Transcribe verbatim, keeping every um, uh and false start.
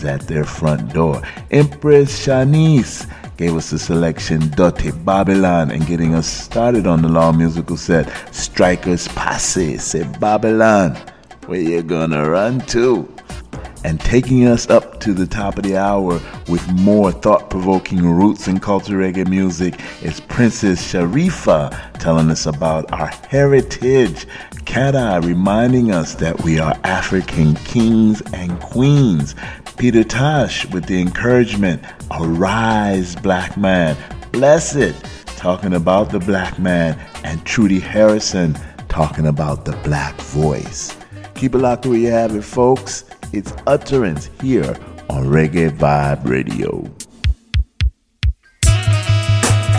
is at their front door. Empress Shanice gave us the selection Dote Babylon, and getting us started on the Law musical set, Strikers Passe, say Babylon, where you gonna run to? And taking us up to the top of the hour with more thought-provoking roots and culture reggae music is Princess Sharifa telling us about our heritage. Cat-Eye reminding us that we are African kings and queens. Peter Tosh with the encouragement, arise black man, blessed, talking about the black man, and Trudy Harrison talking about the black voice. Keep it locked where you have it, folks. It's Utterance here on Reggae Vibe Radio.